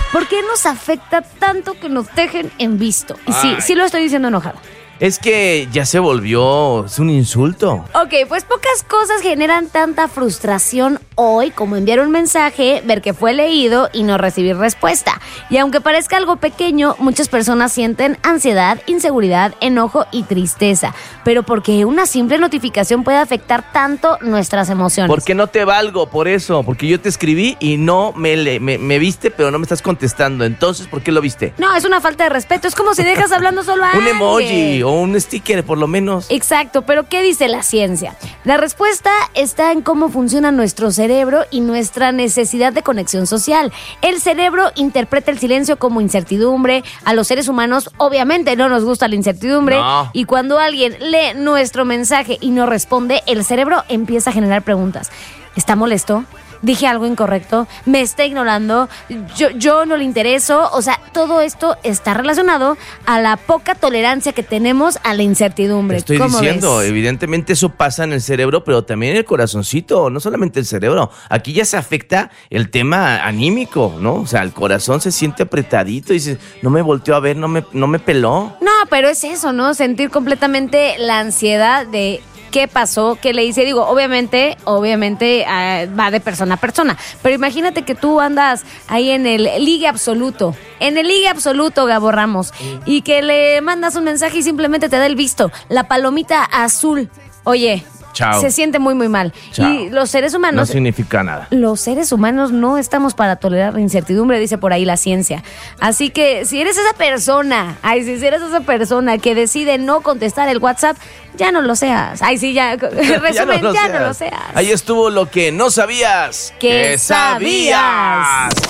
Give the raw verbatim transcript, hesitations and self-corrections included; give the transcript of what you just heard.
¿Por qué nos afecta tanto que nos dejen en visto? Y sí, Ay. sí lo estoy diciendo enojada. Es que ya se volvió, es un insulto. Ok, pues pocas cosas generan tanta frustración hoy como enviar un mensaje, ver que fue leído y no recibir respuesta. Y aunque parezca algo pequeño, muchas personas sienten ansiedad, inseguridad, enojo y tristeza. Pero porque una simple notificación puede afectar tanto nuestras emociones. Porque no te valgo por eso, porque yo te escribí y no me, le, me, me viste, pero no me estás contestando. Entonces, ¿por qué lo viste? No, es una falta de respeto. Es como si dejas hablando solo a Un alguien. emoji o un sticker, por lo menos. Exacto, pero ¿qué dice la ciencia? La respuesta está en cómo funciona nuestro cerebro y nuestra necesidad de conexión social. El cerebro interpreta el silencio como incertidumbre. A los seres humanos, obviamente, no nos gusta la incertidumbre. No. Y cuando alguien lee nuestro mensaje y no responde, el cerebro empieza a generar preguntas. ¿Está molesto? ¿Dije algo incorrecto? ¿Me está ignorando? ¿Yo, yo no le intereso? O sea, todo esto está relacionado a la poca tolerancia que tenemos a la incertidumbre. Te estoy ¿Cómo diciendo, ves? evidentemente eso pasa en el cerebro, pero también en el corazoncito, no solamente el cerebro. Aquí ya se afecta el tema anímico, ¿no? O sea, el corazón se siente apretadito y dice, no me volteó a ver, no me, no me peló. No, pero es eso, ¿no? Sentir completamente la ansiedad de qué pasó, qué le hice. Digo, obviamente, obviamente uh, va de persona a persona. Pero imagínate que tú andas ahí en el ligue absoluto. En el ligue absoluto, Gabo Ramos. Y que le mandas un mensaje y simplemente te da el visto. La palomita azul. Oye, Chao. se siente muy, muy mal. Chao. Y los seres No humanos... significa nada. Los seres humanos no estamos para tolerar la incertidumbre, dice por ahí la ciencia. Así que si eres esa persona, ay, si eres esa persona que decide no contestar el WhatsApp, ya no lo seas. Ay, sí, ya, resumen, ya, no, ya no lo seas. Ahí estuvo lo que no sabías que sabías.